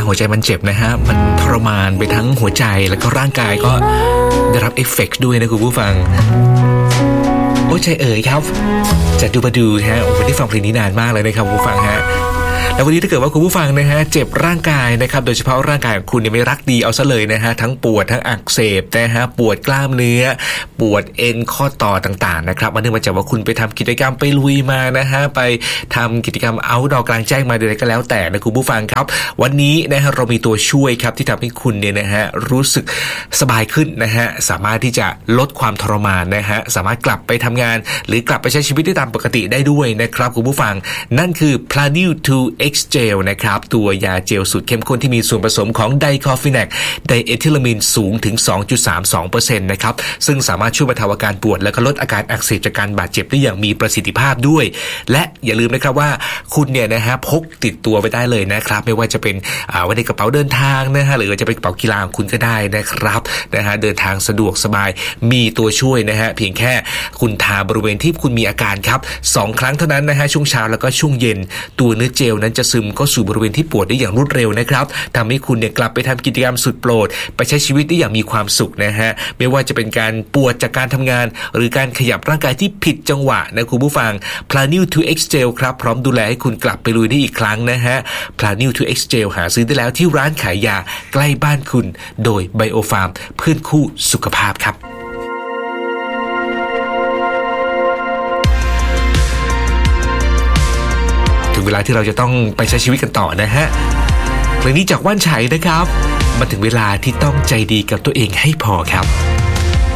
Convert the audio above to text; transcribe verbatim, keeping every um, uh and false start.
หัวใจมันเจ็บนะฮะมันทรมานไปทั้งหัวใจแล้วก็ร่างกายก็ได้รับเอฟเฟกต์ด้วยนะคุณผู้ฟังโอ้ใจเอ๋ยครับจะดูมาดูฮะวันนี้ฟังเพลงนี้นานมากเลยนะครับคุณผู้ฟังฮะแล้ววันนี้ถ้าเกิดว่าคุณผู้ฟังนะฮะเจ็บร่างกายนะครับโดยเฉพาะร่างกายของคุณเนี่ยไม่รักดีเอาซะเลยนะฮะทั้งปวดทั้งอักเสบนะฮะปวดกล้ามเนื้อปวดเอ็นข้อต่อต่างๆนะครับมันเนื่องมาจากว่าคุณไปทำกิจกรรมไปลุยมานะฮะไปทำกิจกรรมเอาท์ดอร์กลางแจ้งมาใดๆก็แล้วแต่นะคุณผู้ฟังครับวันนี้นะฮะเรามีตัวช่วยครับที่ทำให้คุณเนี่ยนะฮะรู้สึกสบายขึ้นนะฮะสามารถที่จะลดความทรมานนะฮะสามารถกลับไปทำงานหรือกลับไปใช้ชีวิตได้ตามปกติได้ด้วยนะครับคุณผู้ฟังนั่นคือ Planew ทู เอ็กซ์ Gel นะครับตัวยาเจลสูตรเข้มข้นที่มีส่วนผสมของไดคอฟินักไดเอทิลามีนสูงถึง สองจุดสามสองเปอร์เซ็นต์ นะครับซึ่งสามารถช่วยบรรเทาอาการปวดและก็ลดอาการอักเสบจากการบาดเจ็บได้อย่างมีประสิทธิภาพด้วยและอย่าลืมนะครับว่าคุณเนี่ยนะฮะพกติดตัวไปได้เลยนะครับไม่ว่าจะเป็นไว้ในกระเป๋าเดินทางนะฮะหรือจะเป็นกระเป๋ากีฬาของคุณก็ได้นะครับนะฮะเดินทางสะดวกสบายมีตัวช่วยนะฮะเพียงแค่คุณทาบริเวณที่คุณมีอาการครับสองครั้งเท่านั้นนะฮะช่วงเช้าแล้วก็ช่วงเย็นตัวเนื้อเจลนั้นจะซึมเข้าสู่บริเวณที่ปวดได้อย่างรวดเร็วนะครับทำให้คุณเนี่ยกลับไปทำกิจกรรมสุดโปรดไปใช้ชีวิตได้อย่างมีความสุขนะฮะไม่ว่าจะเป็นการปวดจากการทำงานหรือการขยับร่างกายที่ผิดจังหวะนะคุณผู้ฟัง Planew ทู เอ็กซ์ Gel ครับพร้อมดูแลให้คุณกลับไปลุยได้อีกครั้งนะฮะ Planew ทู เอ็กซ์ Gel หาซื้อได้แล้วที่ร้านขายยาใกล้บ้านคุณโดย Biofarm เพื่อนคู่สุขภาพครับถึงเวลาที่เราจะต้องไปใช้ชีวิตกันต่อนะฮะเพลงนี้จากว่านไฉนะครับมาถึงเวลาที่ต้องใจดีกับตัวเองให้พอครับ